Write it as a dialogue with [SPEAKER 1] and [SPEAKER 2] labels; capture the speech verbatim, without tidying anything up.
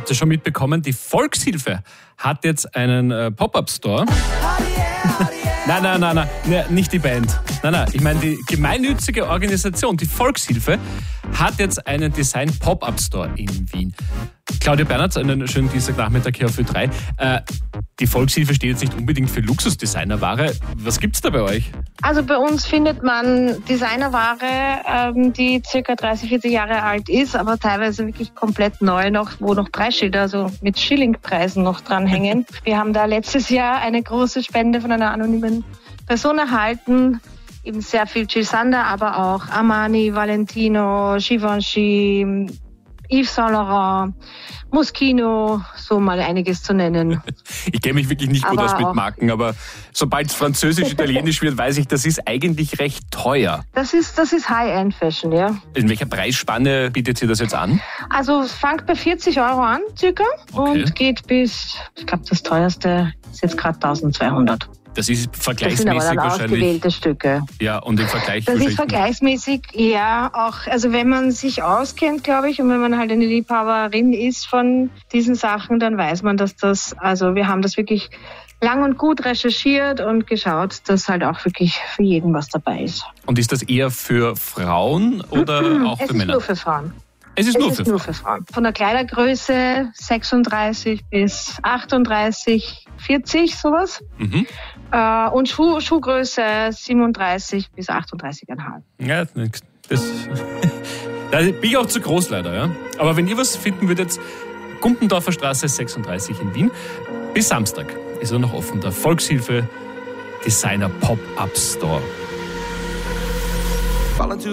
[SPEAKER 1] Habt ihr schon mitbekommen, die Volkshilfe hat jetzt einen äh, Pop-Up-Store. Nein, nein, nein, nein, nein, nicht die Band. Nein, nein, ich meine die gemeinnützige Organisation, die Volkshilfe, hat jetzt einen Design-Pop-Up-Store in Wien. Claudia Bernhardt, einen schönen Dienstagnachmittag hier auf Ö drei. Äh, die Volkshilfe steht jetzt nicht unbedingt für Luxusdesignerware. Was gibt's da bei euch?
[SPEAKER 2] Also bei uns findet man Designerware, ähm, die circa dreißig, vierzig Jahre alt ist, aber teilweise wirklich komplett neu noch, wo noch Preisschilder, also mit Schillingpreisen noch dranhängen. Wir haben da letztes Jahr eine große Spende von einer anonymen Person erhalten. Eben sehr viel Jil Sander, aber auch Armani, Valentino, Givenchy, Yves Saint Laurent, Moschino, so mal einiges zu nennen.
[SPEAKER 1] Ich kenne mich wirklich nicht gut
[SPEAKER 2] Aber
[SPEAKER 1] aus mit
[SPEAKER 2] auch-
[SPEAKER 1] Marken, aber sobald es französisch, italienisch wird, weiß ich, das ist eigentlich recht teuer.
[SPEAKER 2] Das ist, das ist High-End-Fashion, ja.
[SPEAKER 1] In welcher Preisspanne bietet ihr das jetzt an?
[SPEAKER 2] Also es fängt bei vierzig Euro an, circa,
[SPEAKER 1] Okay.
[SPEAKER 2] und geht bis, ich glaube, das teuerste ist jetzt gerade tausendzweihundert.
[SPEAKER 1] Das ist
[SPEAKER 2] Das sind
[SPEAKER 1] vergleichsmäßig
[SPEAKER 2] aber dann
[SPEAKER 1] wahrscheinlich.
[SPEAKER 2] ausgewählte Stücke.
[SPEAKER 1] Ja, und im Vergleich
[SPEAKER 2] Das ist
[SPEAKER 1] wahrscheinlich-
[SPEAKER 2] vergleichsmäßig, ja, auch, also wenn man sich auskennt, glaube ich, und wenn man halt eine Liebhaberin ist von diesen Sachen, dann weiß man, dass das, also wir haben das wirklich lang und gut recherchiert und geschaut, dass halt auch wirklich für jeden was dabei ist.
[SPEAKER 1] Und ist das eher für Frauen oder auch
[SPEAKER 2] Es
[SPEAKER 1] für
[SPEAKER 2] ist
[SPEAKER 1] Männer?
[SPEAKER 2] nur für Frauen.
[SPEAKER 1] Es ist
[SPEAKER 2] Es
[SPEAKER 1] nur
[SPEAKER 2] ist
[SPEAKER 1] für
[SPEAKER 2] nur
[SPEAKER 1] Frauen.
[SPEAKER 2] für Frauen. Von der Kleidergröße sechsunddreißig bis achtunddreißig, vierzig, sowas.
[SPEAKER 1] Mhm.
[SPEAKER 2] Äh, und Schuh, Schuhgröße siebenunddreißig bis achtunddreißig Komma fünf.
[SPEAKER 1] Ja, das, da bin ich auch zu groß leider. Ja. Aber wenn ihr was finden würdet, Gumpendorfer Straße sechsunddreißig in Wien, bis Samstag ist er noch offen. Der Volkshilfe Designer Pop-Up Store.